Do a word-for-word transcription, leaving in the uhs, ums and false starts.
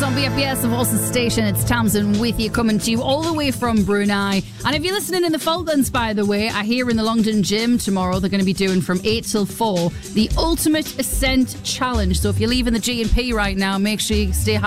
Voices on B F B S, the Voices station. It's Tamsin with you, coming to you all the way from Brunei. And if you're listening in the Falklands, by the way, I hear in the Longdon Gym tomorrow they're going to be doing from eight till four the Ultimate Ascent Challenge. So if you're leaving the G and P right now, make sure you stay